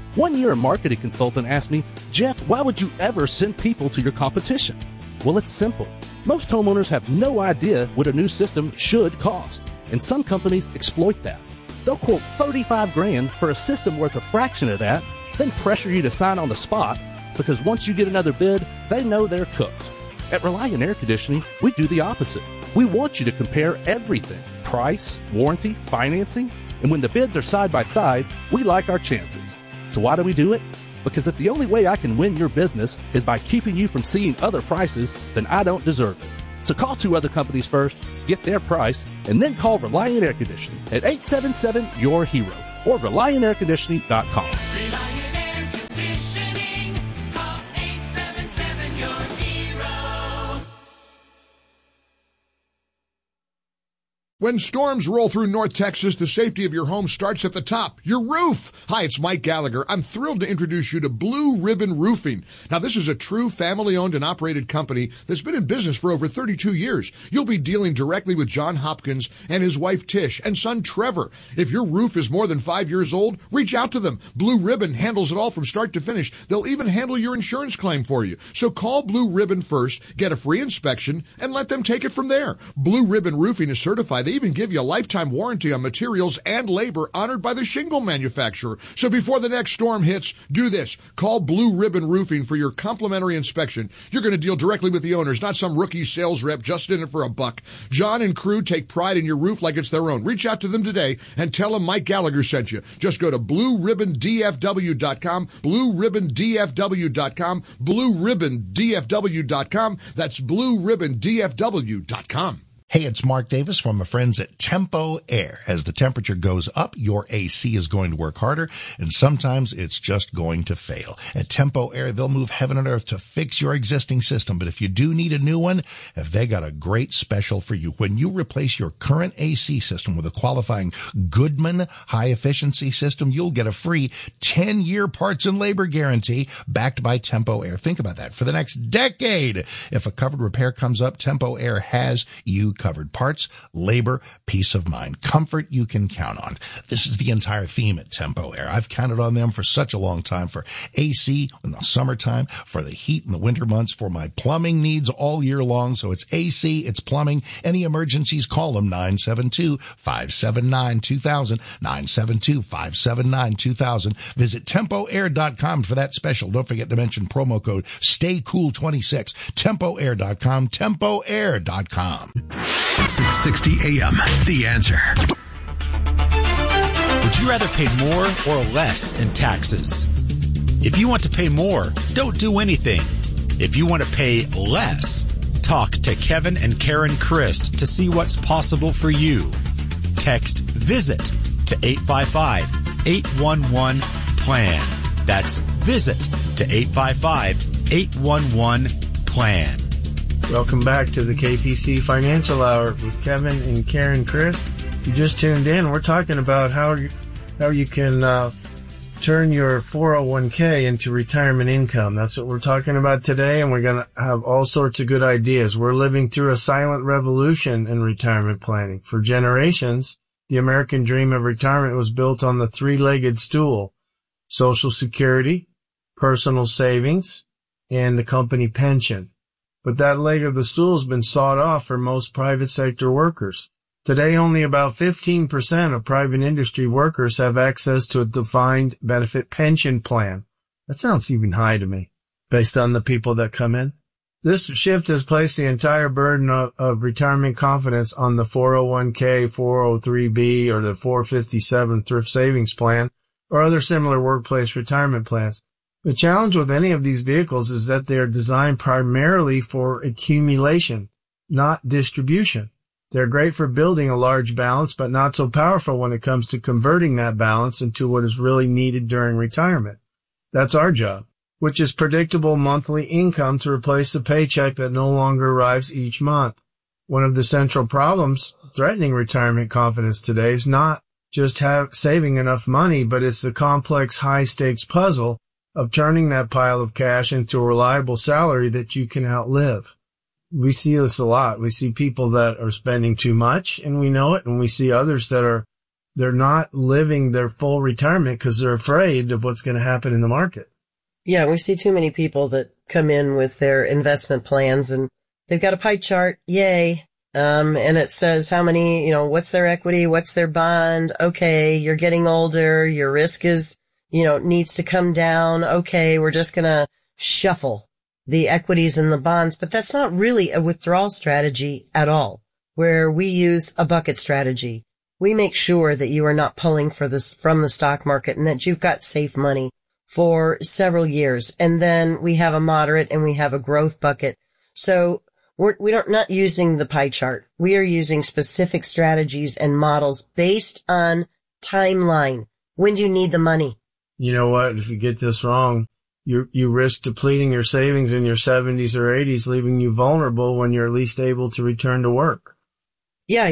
One year, a marketing consultant asked me, Jeff, why would you ever send people to your competition? Well, it's simple. Most homeowners have no idea what a new system should cost, and some companies exploit that. They'll quote $35,000 for a system worth a fraction of that, then pressure you to sign on the spot, because once you get another bid, they know they're cooked. At Reliant Air Conditioning, we do the opposite. We want you to compare everything: price, warranty, financing, and when the bids are side by side, we like our chances. So why do we do it? Because if the only way I can win your business is by keeping you from seeing other prices, then I don't deserve it. So call 2 other companies first, get their price, and then call Reliant Air Conditioning at 877-YOUR-HERO or ReliantAirConditioning.com. Reliant Air Conditioning. Call 877-YOUR-HERO. When storms roll through North Texas, the safety of your home starts at the top, your roof. Hi, it's Mike Gallagher. I'm thrilled to introduce you to Blue Ribbon Roofing. Now, this is a true family-owned and operated company that's been in business for over 32 years. You'll be dealing directly with John Hopkins and his wife Tish and son Trevor. If your roof is more than 5 years old, reach out to them. Blue Ribbon handles it all from start to finish. They'll even handle your insurance claim for you. So call Blue Ribbon first, get a free inspection, and let them take it from there. Blue Ribbon Roofing is certified. They even give you a lifetime warranty on materials and labor honored by the shingle manufacturer. So before the next storm hits, do this. Call Blue Ribbon Roofing for your complimentary inspection. You're going to deal directly with the owners, not some rookie sales rep just in it for a buck. John and crew take pride in your roof like it's their own. Reach out to them today and tell them Mike Gallagher sent you. Just go to BlueRibbonDFW.com, BlueRibbonDFW.com, BlueRibbonDFW.com. That's BlueRibbonDFW.com. Hey, it's Mark Davis from my friends at Tempo Air. As the temperature goes up, your AC is going to work harder, and sometimes it's just going to fail. At Tempo Air, they'll move heaven and earth to fix your existing system. But if you do need a new one, they got a great special for you. When you replace your current AC system with a qualifying Goodman high-efficiency system, you'll get a free 10-year parts and labor guarantee backed by Tempo Air. Think about that. For the next decade, if a covered repair comes up, Tempo Air has you covered. Parts, labor, peace of mind, comfort you can count on. This is the entire theme at Tempo Air. I've counted on them for such a long time, for AC in the summertime, for the heat in the winter months, for my plumbing needs all year long. So it's AC, it's plumbing. Any emergencies, call them 972-579-2000, 972-579-2000. Visit TempoAir.com for that special. Don't forget to mention promo code STAYCOOL26. TempoAir.com, TempoAir.com. 660 AM, The Answer. Would you rather pay more or less in taxes? If you want to pay more, don't do anything. If you want to pay less, talk to Kevin and Karen Christ to see what's possible for you. Text VISIT to 855-811-PLAN. That's VISIT to 855-811-PLAN. Welcome back to the KPC Financial Hour with Kevin and Karen Christ. You just tuned in. We're talking about how you can turn your 401k into retirement income. That's what we're talking about today, and we're going to have all sorts of good ideas. We're living through a silent revolution in retirement planning. For generations, the American dream of retirement was built on the three-legged stool: Social Security, personal savings, and the company pension. But that leg of the stool has been sawed off for most private sector workers. Today, only about 15% of private industry workers have access to a defined benefit pension plan. That sounds even high to me, based on the people that come in. This shift has placed the entire burden of retirement confidence on the 401k, 403b, or the 457 thrift savings plan, or other similar workplace retirement plans. The challenge with any of these vehicles is that they are designed primarily for accumulation, not distribution. They're great for building a large balance, but not so powerful when it comes to converting that balance into what is really needed during retirement. That's our job, which is predictable monthly income to replace the paycheck that no longer arrives each month. One of the central problems threatening retirement confidence today is not just saving enough money, but it's the complex high-stakes puzzle of turning that pile of cash into a reliable salary that you can outlive. We see this a lot. We see people that are spending too much, and we know it, and we see others that are they're not living their full retirement because they're afraid of what's going to happen in the market. Yeah, we see too many people that come in with their investment plans and they've got a pie chart. Yay. And it says how many, what's their equity? What's their bond? Okay. You're getting older. Your risk is, needs to come down. Okay. We're just going to shuffle the equities and the bonds, but that's not really a withdrawal strategy at all, where we use a bucket strategy. We make sure that you are not pulling from the stock market and that you've got safe money for several years. And then we have a moderate and we have a growth bucket. So we're not using the pie chart. We are using specific strategies and models based on timeline. When do you need the money? You know what? If you get this wrong, you risk depleting your savings in your 70s or 80s, leaving you vulnerable when you're least able to return to work. Yeah,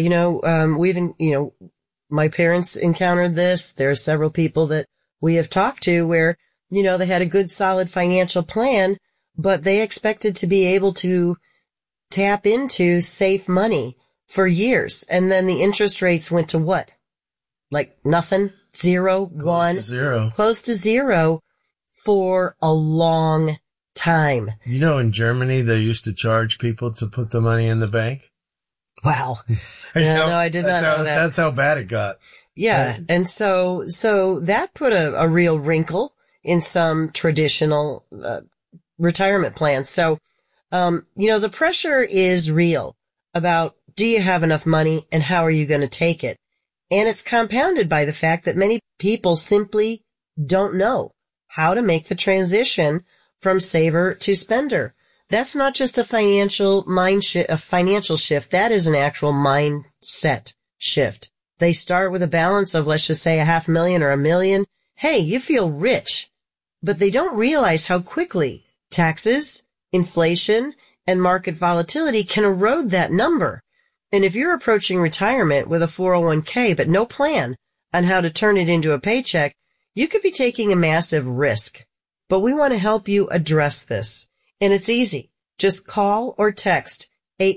my parents encountered this. There are several people that we have talked to where, they had a good solid financial plan, but they expected to be able to tap into safe money for years. And then the interest rates went to what? Like nothing? 0, 1? Close to zero. Close to zero for a long time. In Germany, they used to charge people to put the money in the bank. Wow. No, I did not know that. That's how bad it got. Yeah. And so that put a real wrinkle in some traditional retirement plans. So, the pressure is real about, do you have enough money and how are you going to take it? And it's compounded by the fact that many people simply don't know how to make the transition from saver to spender. That's not just a financial shift. That is an actual mindset shift. They start with a balance of, let's just say, $500,000 or $1 million. Hey, you feel rich, but they don't realize how quickly taxes, inflation, and market volatility can erode that number. And if you're approaching retirement with a 401k, but no plan on how to turn it into a paycheck, you could be taking a massive risk. But we want to help you address this. And it's easy. Just call or text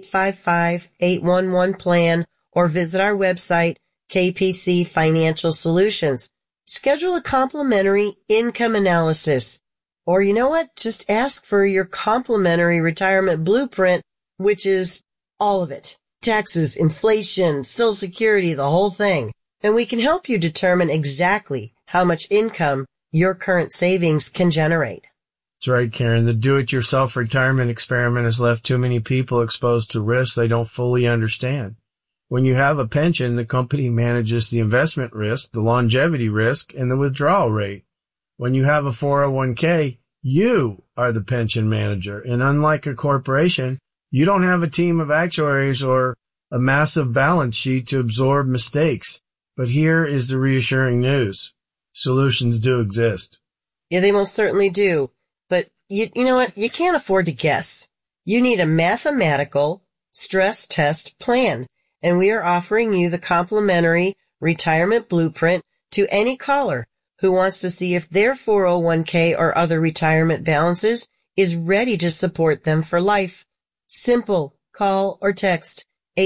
855-811-PLAN or visit our website, KPC Financial Solutions. Schedule a complimentary income analysis. Or you know what? Just ask for your complimentary retirement blueprint, which is all of it. Taxes, inflation, Social Security, the whole thing. And we can help you determine exactly how much income your current savings can generate. That's right, Karen. The do-it-yourself retirement experiment has left too many people exposed to risks they don't fully understand. When you have a pension, the company manages the investment risk, the longevity risk, and the withdrawal rate. When you have a 401k, you are the pension manager. And unlike a corporation, you don't have a team of actuaries or a massive balance sheet to absorb mistakes. But here is the reassuring news. Solutions do exist. Yeah, they most certainly do. But you know what? You can't afford to guess. You need a mathematical stress test plan. And we are offering you the complimentary retirement blueprint to any caller who wants to see if their 401k or other retirement balances is ready to support them for life. Simple. Call or text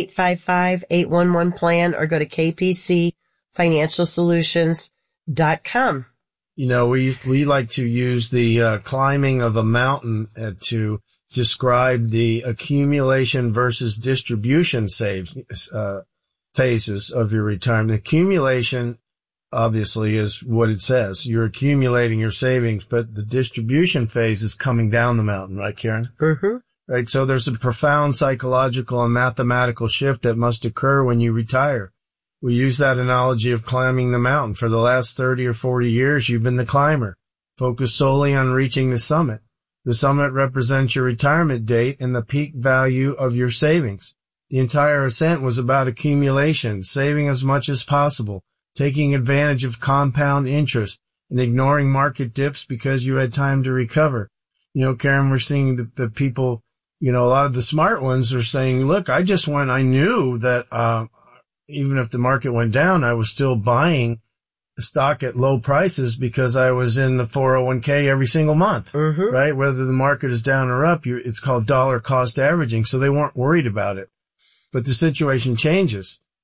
855-811-PLAN or go to kpcfinancialsolutions.com. We like to use the climbing of a mountain to describe the accumulation versus distribution phases of your retirement. Accumulation, obviously, is what it says. You're accumulating your savings, but the distribution phase is coming down the mountain, right, Karen? Mm-hmm. Right. So there's a profound psychological and mathematical shift that must occur when you retire. We use that analogy of climbing the mountain. For the last 30 or 40 years, you've been the climber, focused solely on reaching the summit. The summit represents your retirement date and the peak value of your savings. The entire ascent was about accumulation, saving as much as possible, taking advantage of compound interest, and ignoring market dips because you had time to recover. Karen, we're seeing the people, a lot of the smart ones are saying, look, I knew that, even if the market went down, I was still buying stock at low prices because I was in the 401k every single month, right? Whether the market is down or up, it's called dollar cost averaging. So they weren't worried about it. But the situation changes.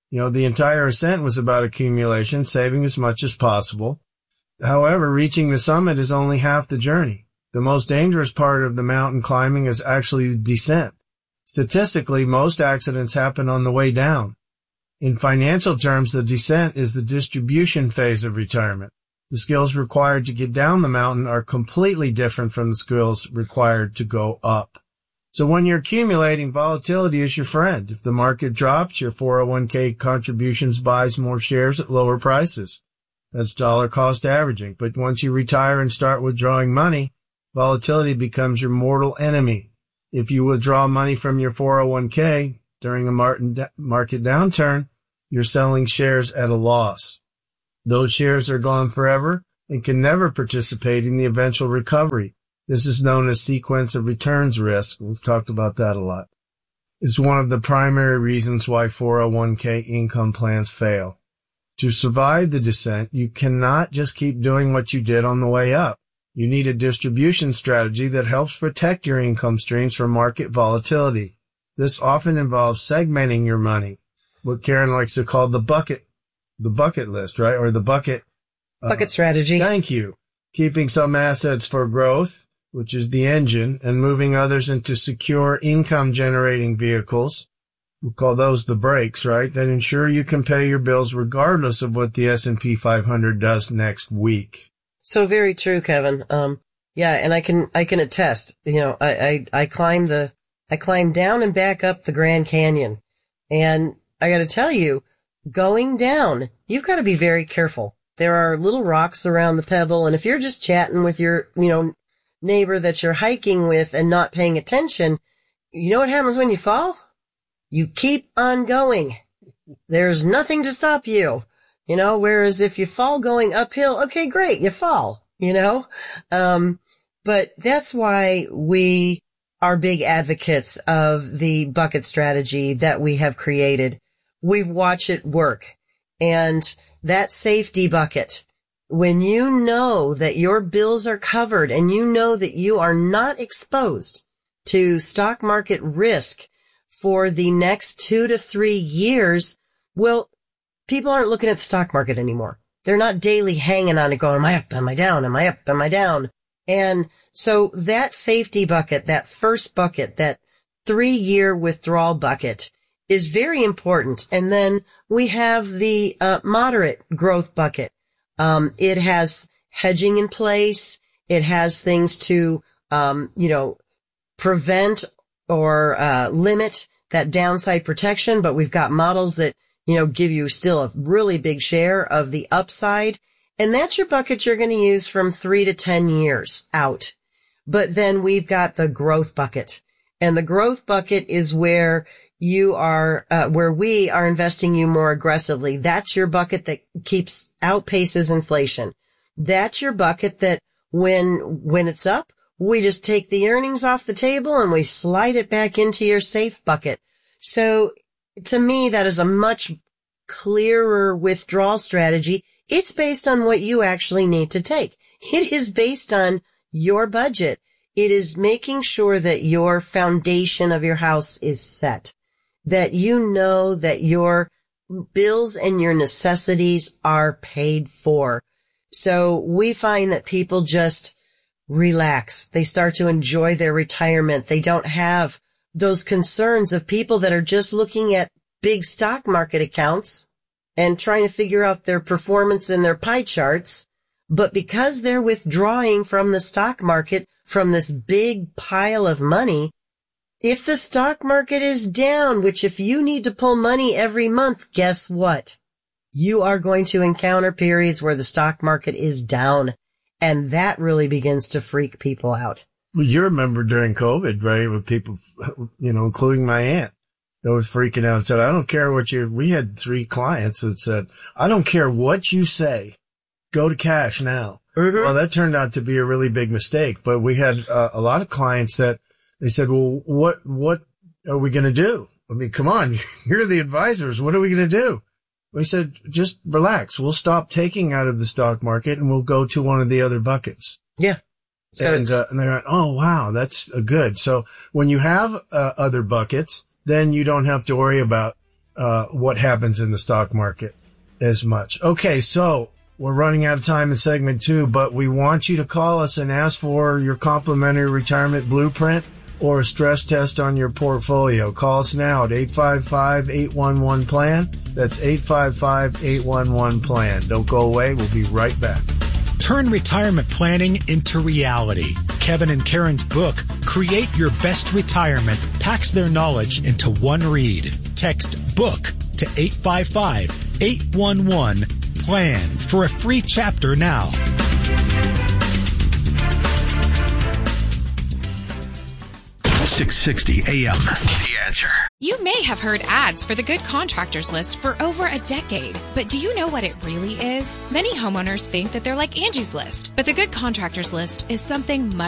The entire ascent was about accumulation, saving as much as possible. However, reaching the summit is only half the journey. The most dangerous part of the mountain climbing is actually the descent. Statistically, most accidents happen on the way down. In financial terms, the descent is the distribution phase of retirement. The skills required to get down the mountain are completely different from the skills required to go up. So when you're accumulating, volatility is your friend. If the market drops, your 401k contributions buys more shares at lower prices. That's dollar cost averaging. But once you retire and start withdrawing money, volatility becomes your mortal enemy. If you withdraw money from your 401k during a market downturn, you're selling shares at a loss. Those shares are gone forever and can never participate in the eventual recovery. This is known as sequence of returns risk. We've talked about that a lot. It's one of the primary reasons why 401k income plans fail. To survive the descent, you cannot just keep doing what you did on the way up. You need a distribution strategy that helps protect your income streams from market volatility. This often involves segmenting your money, what Karen likes to call the bucket list, right? Or the bucket strategy. Thank you. Keeping some assets for growth, which is the engine, and moving others into secure income generating vehicles. We'll call those the brakes, right? That ensure you can pay your bills regardless of what the S&P 500 does next week. So very true, Kevin. Yeah, and I can attest, I climbed down and back up the Grand Canyon. And I gotta tell you, going down, you've got to be very careful. There are little rocks around the pebble, and if you're just chatting with your, neighbor that you're hiking with and not paying attention, you know what happens when you fall? You keep on going. There's nothing to stop you. Whereas if you fall going uphill, okay, great, you fall, but that's why we are big advocates of the bucket strategy that we have created. We've watched it work. And that safety bucket, when you know that your bills are covered and you know that you are not exposed to stock market risk for the next 2 to 3 years, well, people aren't looking at the stock market anymore. They're not daily hanging on it going, am I up? Am I down? Am I up? Am I down? And so that safety bucket, that first bucket, that 3-year withdrawal bucket is very important. And then we have the moderate growth bucket. It has hedging in place. It has things to, prevent or limit that downside protection. But we've got models that give you still a really big share of the upside. And that's your bucket you're going to use from 3 to 10 years out. But then we've got the growth bucket. And the growth bucket is where you are, where we are investing you more aggressively. That's your bucket that outpaces inflation. That's your bucket that when it's up, we just take the earnings off the table and we slide it back into your safe bucket. So to me, that is a much clearer withdrawal strategy. It's based on what you actually need to take. It is based on your budget. It is making sure that your foundation of your house is set, that you know that your bills and your necessities are paid for. So we find that people just relax. They start to enjoy their retirement. They don't have those concerns of people that are just looking at big stock market accounts and trying to figure out their performance in their pie charts. But because they're withdrawing from the stock market, from this big pile of money, if the stock market is down, which if you need to pull money every month, guess what? You are going to encounter periods where the stock market is down. And that really begins to freak people out. Well, you remember during COVID, right? With people, including my aunt, that was freaking out and said, I don't care what we had 3 clients that said, I don't care what you say. Go to cash now. Mm-hmm. Well, that turned out to be a really big mistake, but we had a lot of clients that they said, well, what are we going to do? I mean, come on, you're the advisors. What are we going to do? We said, just relax. We'll stop taking out of the stock market and we'll go to one of the other buckets. Yeah. So and they're like, oh, wow, that's good. So when you have other buckets, then you don't have to worry about what happens in the stock market as much. Okay, so we're running out of time in segment 2, but we want you to call us and ask for your complimentary retirement blueprint or a stress test on your portfolio. Call us now at 855-811-PLAN. That's 855-811-PLAN. Don't go away. We'll be right back. Turn retirement planning into reality. Kevin and Karen's book, Create Your Best Retirement, packs their knowledge into one read. Text BOOK to 855-811-PLAN for a free chapter now. .660 AM. The Answer. You may have heard ads for the Good Contractors List for over a decade, but do you know what it really is? Many homeowners think that they're like Angie's List, but the Good Contractors List is something much